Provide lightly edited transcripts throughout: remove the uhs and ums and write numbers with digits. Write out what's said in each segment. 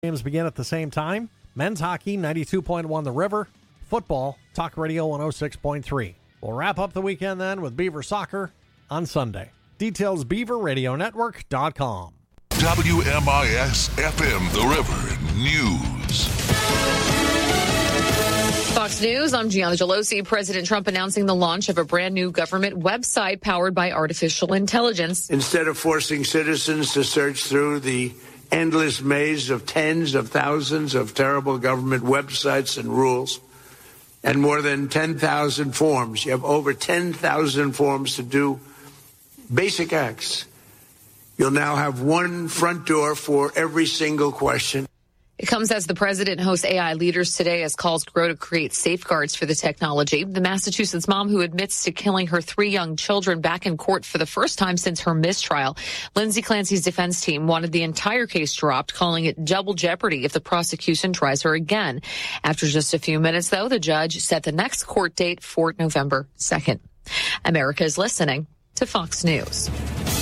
Games begin at the same time. Men's hockey, 92.1 The River. Football, Talk Radio 106.3. We'll wrap up the weekend then with Beaver Soccer on Sunday. Details, BeaverRadioNetwork.com. WMIS-FM The River News. Fox News, I'm Gianna Gelosi. President Trump announcing the launch of a brand new government website powered by artificial intelligence. Instead of forcing citizens to search through the endless maze of tens of thousands of terrible government websites and rules and more than 10,000 forms, you have over 10,000 forms to do basic acts. You'll now have one front door for every single question. It comes as the president hosts AI leaders today as calls grow to create safeguards for the technology. The Massachusetts mom who admits to killing her 3 young children back in court for the first time since her mistrial. Lindsay Clancy's defense team wanted the entire case dropped, calling it double jeopardy if the prosecution tries her again. After just a few minutes, though, the judge set the next court date for November 2nd. America is listening to Fox News.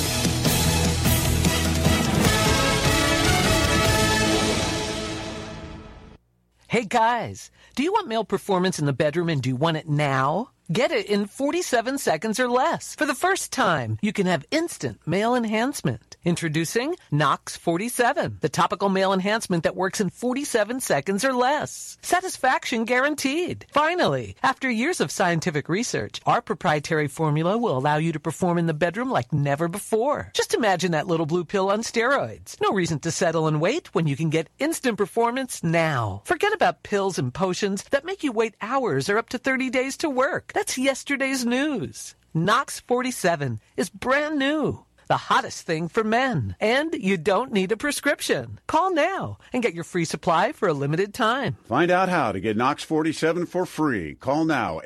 Hey guys, do you want male performance in the bedroom and do you want it now? Get it in 47 seconds or less. For the first time, you can have instant male enhancement. Introducing Knox 47, the topical male enhancement that works in 47 seconds or less. Satisfaction guaranteed. Finally, after years of scientific research, our proprietary formula will allow you to perform in the bedroom like never before. Just imagine that little blue pill on steroids. No reason to settle and wait when you can get instant performance now. Forget about pills and potions that make you wait hours or up to 30 days to work. That's yesterday's news. Knox 47 is brand new. The hottest thing for men. And you don't need a prescription. Call now and get your free supply for a limited time. Find out how to get Knox 47 for free. Call now,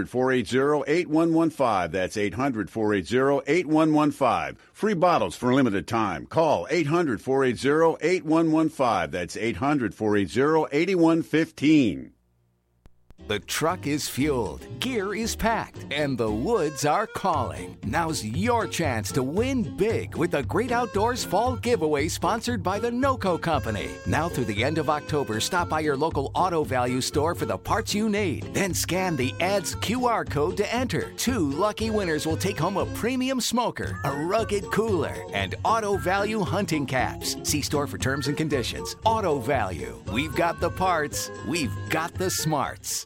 800-480-8115. That's 800-480-8115. Free bottles for a limited time. Call 800-480-8115. That's 800-480-8115. The truck is fueled, gear is packed, and the woods are calling. Now's your chance to win big with the Great Outdoors Fall Giveaway sponsored by the NOCO Company. Now through the end of October, stop by your local Auto Value store for the parts you need. Then scan the ad's QR code to enter. 2 lucky winners will take home a premium smoker, a rugged cooler, and Auto Value hunting caps. See store for terms and conditions. Auto Value. We've got the parts. We've got the smarts.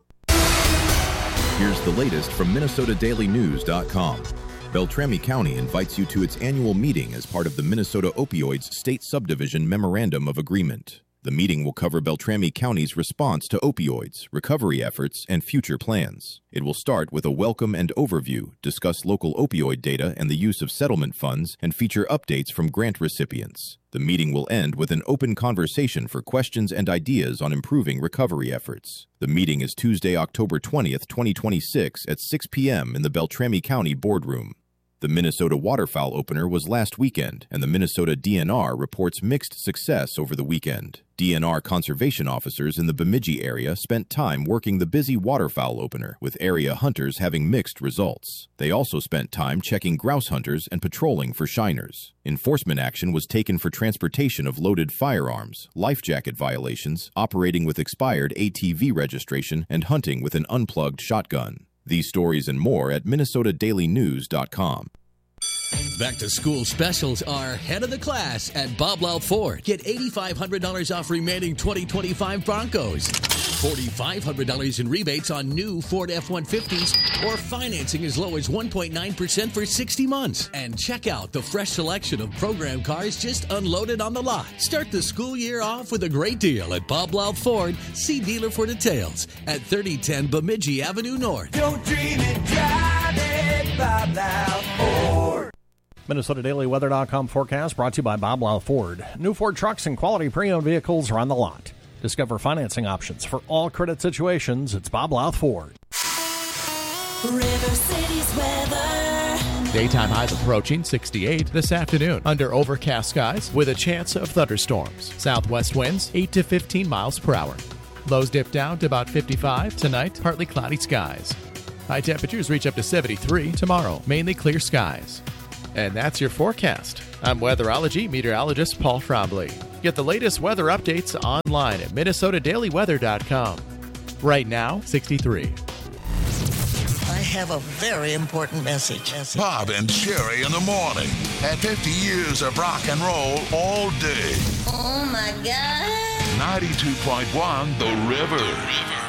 Here's the latest from MinnesotaDailyNews.com. Beltrami County invites you to its annual meeting as part of the Minnesota Opioids State Subdivision Memorandum of Agreement. The meeting will cover Beltrami County's response to opioids, recovery efforts, and future plans. It will start with a welcome and overview, discuss local opioid data and the use of settlement funds, and feature updates from grant recipients. The meeting will end with an open conversation for questions and ideas on improving recovery efforts. The meeting is Tuesday, October 20th, 2026 at 6 p.m. in the Beltrami County Boardroom. The Minnesota waterfowl opener was last weekend, and the Minnesota DNR reports mixed success over the weekend. DNR conservation officers in the Bemidji area spent time working the busy waterfowl opener, with area hunters having mixed results. They also spent time checking grouse hunters and patrolling for shiners. Enforcement action was taken for transportation of loaded firearms, life jacket violations, operating with expired ATV registration, and hunting with an unplugged shotgun. These stories and more at MinnesotaDailyNews.com. Back to school specials are head of the class at Bob Louth Ford. Get $8,500 off remaining 2025 Broncos, $4,500 in rebates on new Ford F-150s, or financing as low as 1.9% for 60 months. And check out the fresh selection of program cars just unloaded on the lot. Start the school year off with a great deal at Bob Louth Ford. See dealer for details at 3010 Bemidji Avenue North. Don't dream it, drive it, Bob Louth Ford. MinnesotaDailyWeather.com forecast brought to you by Bob Louth Ford. New Ford trucks and quality pre-owned vehicles are on the lot. Discover financing options for all credit situations. It's Bob Louth Ford. River City's weather. Daytime highs approaching 68 this afternoon under overcast skies with a chance of thunderstorms. Southwest winds 8 to 15 miles per hour. Lows dip down to about 55 tonight, partly cloudy skies. High temperatures reach up to 73 tomorrow, mainly clear skies. And that's your forecast. I'm weatherology meteorologist Paul Trombley. Get the latest weather updates online at minnesotadailyweather.com. Right now, 63. I have a very important message. Bob and Sherry in the morning. At 50 years of rock and roll all day. Oh, my God. 92.1 The River.